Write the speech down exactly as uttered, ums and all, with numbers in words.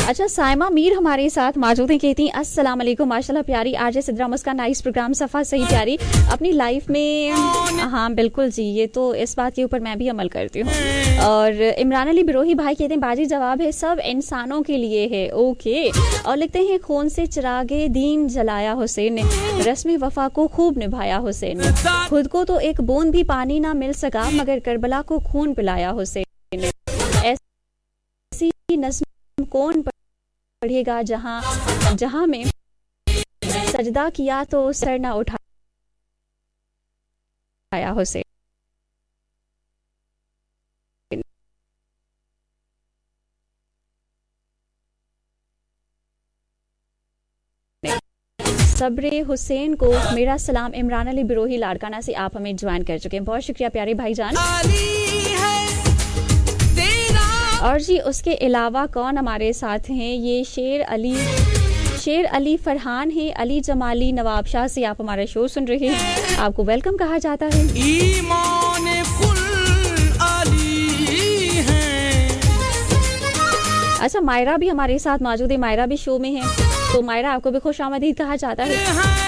अच्छा, साइमा मीर हमारे साथ मौजूद हैं, कहती हैं अस्सलाम वालेकुम, माशाल्लाह प्यारी आरजे सिद्रा मुस्कान, नाइस प्रोग्राम, सफ़ा सही प्यारी अपनी लाइफ में। हाँ बिल्कुल जी, ये तो इस बात के ऊपर मैं भी अमल करती हूँ। और इमरान अली बिरोही भाई कहते हैं बाजी जवाब है सब इंसानों के लिए है। ओके। और लिखते हैं खून से चिरागे दीन जलाया हुसैन ने, रस्म वफा को खूब निभाया हुसैन ने, खुद को तो एक बूंद भी पानी ना मिल सका मगर करबला को खून पिलाया हुसैन ने। ऐसी नस्म कौन पढ़ेगा जहां जहां में सजदा किया तो सर ना उठाया हुसैन। सब्रे हुसैन को मेरा सलाम। इमरान अली बिरोही लाड़काना से आप हमें ज्वाइन कर चुके हैं, बहुत शुक्रिया प्यारे भाईजान। और जी उसके अलावा कौन हमारे साथ हैं, ये शेर अली शेर अली फरहान है, अली जमाली नवाब शाह से आप हमारा शो सुन रहे हैं, आपको वेलकम कहा जाता है। ईमान कुल अली है। अच्छा, मायरा भी हमारे साथ मौजूद है, मायरा भी शो में है, तो मायरा आपको भी खुश आमदीद कहा जाता है।